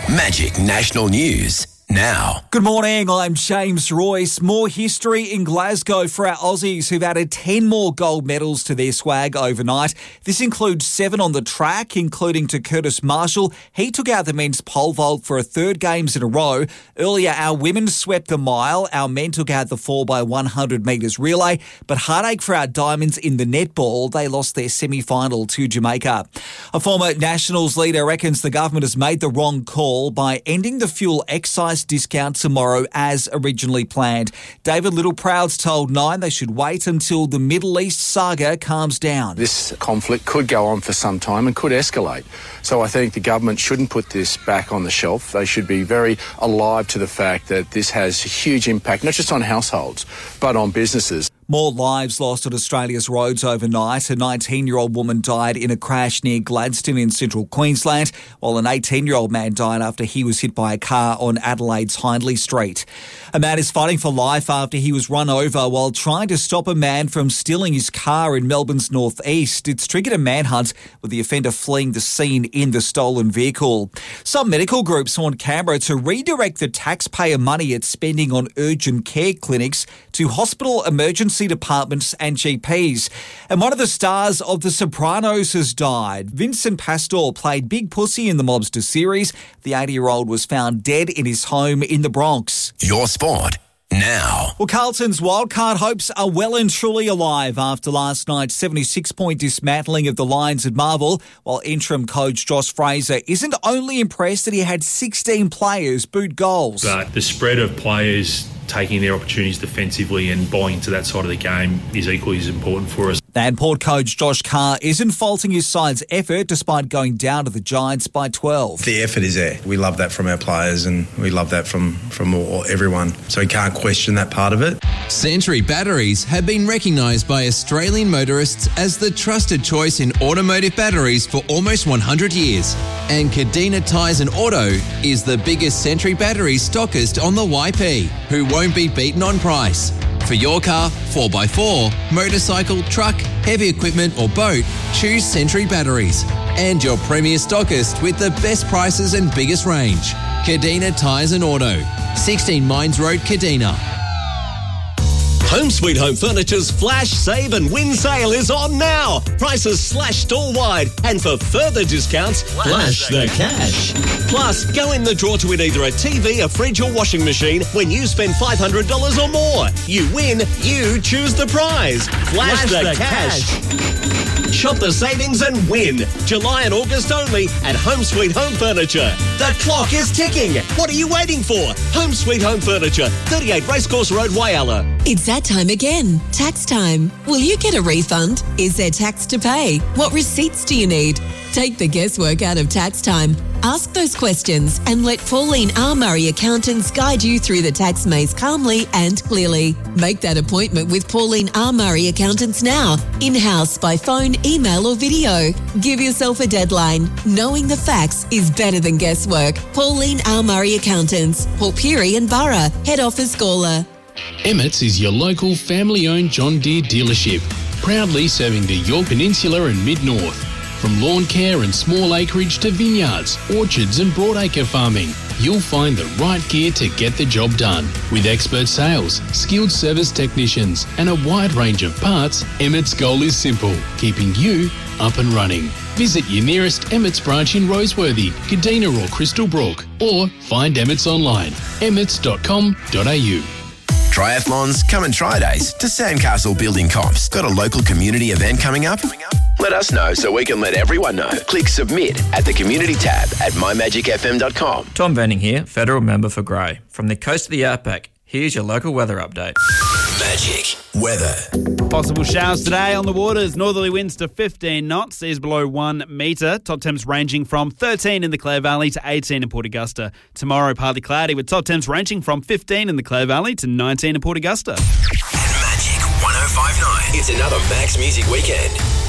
Magic National News now. Good morning, I'm James Royce. More history in Glasgow for our Aussies who've added 10 more gold medals to their swag overnight. This includes 7 on the track, including to Curtis Marshall. He took out the men's pole vault for a third games in a row. Earlier, our women swept the mile. Our men took out the 4x100 metres relay. But heartache for our diamonds in the netball. They lost their semi-final to Jamaica. A former Nationals leader reckons the government has made the wrong call by ending the fuel excise discount tomorrow as originally planned. David Littleproud's told Nine they should wait until the Middle East saga calms down. This conflict could go on for some time and could escalate. So I think the government shouldn't put this back on the shelf. They should be very alive to the fact that this has a huge impact, not just on households, but on businesses. More lives lost on Australia's roads overnight. A 19-year-old woman died in a crash near Gladstone in central Queensland, while an 18-year-old man died after he was hit by a car on Adelaide's Hindley Street. A man is fighting for life after he was run over while trying to stop a man from stealing his car in Melbourne's northeast. It's triggered a manhunt with the offender fleeing the scene in the stolen vehicle. Some medical groups want Canberra to redirect the taxpayer money it's spending on urgent care clinics to hospital emergency departments and GPs. And one of the stars of The Sopranos has died. Vincent Pastore played Big Pussy in the Mobster series. The 80-year-old was found dead in his home in the Bronx. Your sport now. Well, Carlton's wildcard hopes are well and truly alive after last night's 76-point dismantling of the Lions at Marvel, while interim coach Josh Fraser isn't only impressed that he had 16 players boot goals. But the spread of players taking their opportunities defensively and buying into that side of the game is equally as important for us. And Port coach Josh Carr isn't faulting his side's effort despite going down to the Giants by 12. The effort is there. We love that from our players and we love that from everyone. So we can't question that part of it. Century batteries have been recognised by Australian motorists as the trusted choice in automotive batteries for almost 100 years. And Cadena Tyres and Auto is the biggest Century battery stockist on the YP, who won't be beaten on price. For your car, 4x4, motorcycle, truck, heavy equipment or boat, choose Century Batteries. And your premier stockist with the best prices and biggest range. Cadena Tyres and Auto, 16 Mines Road, Cadena. Home Sweet Home Furniture's Flash, Save and Win sale is on now. Prices slashed store-wide, and for further discounts, flash the cash. Plus, go in the draw to win either a TV, a fridge or washing machine when you spend $500 or more. You win, you choose the prize. Flash the cash. Shop the savings and win. July and August only at Home Sweet Home Furniture. The clock is ticking. What are you waiting for? Home Sweet Home Furniture, 38 Racecourse Road, Whyalla. It's that time again. Tax time. Will you get a refund? Is there tax to pay? What receipts do you need? Take the guesswork out of tax time. Ask those questions and let Pauline R. Murray Accountants guide you through the tax maze calmly and clearly. Make that appointment with Pauline R. Murray Accountants now. In-house, by phone, email or video. Give yourself a deadline. Knowing the facts is better than guesswork. Pauline R. Murray Accountants, Port Pirie and Borough. Head office Gawler. Emmett's is your local family-owned John Deere dealership, proudly serving the Yorke Peninsula and Mid-North. From lawn care and small acreage to vineyards, orchards and broadacre farming, you'll find the right gear to get the job done. With expert sales, skilled service technicians and a wide range of parts, Emmett's goal is simple, keeping you up and running. Visit your nearest Emmett's branch in Roseworthy, Cadena or Crystal Brook, or find Emmett's online, emmets.com.au. Triathlons, come and try days to Sandcastle Building Comps. Got a local community event coming up? Let us know so we can let everyone know. Click submit at the community tab at mymagicfm.com. Tom Venning here, federal member for Grey. From the coast of the Outback, here's your local weather update. Magic weather. Possible showers today on the waters. Northerly winds to 15 knots, seas below 1 metre. Top temps ranging from 13 in the Clare Valley to 18 in Port Augusta. Tomorrow, partly cloudy with top temps ranging from 15 in the Clare Valley to 19 in Port Augusta. Magic 105.9. It's another Max Music Weekend.